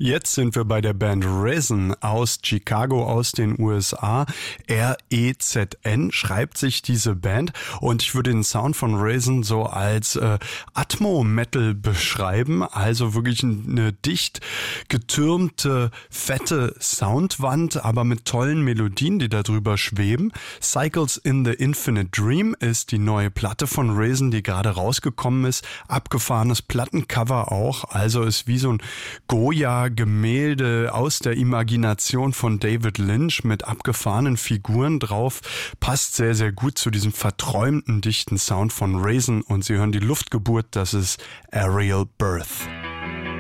Jetzt sind wir bei der Band Rezen aus Chicago, aus den USA. R-E-Z-N schreibt sich diese Band und ich würde den Sound von Rezen so als Atmo-Metal beschreiben, also wirklich eine dicht getürmte, fette Soundwand, aber mit tollen Melodien, die da drüber schweben. Cycles in the Infinite Dream ist die neue Platte von Rezen, die gerade rausgekommen ist. Abgefahrenes Plattencover auch, also ist wie so ein Goya-Gemälde aus der Imagination von David Lynch mit abgefahrenen Figuren drauf. Passt sehr, sehr gut zu diesem verträumten, dichten Sound von Rezen und Sie hören die Luftgeburt, das ist Aerial Birth.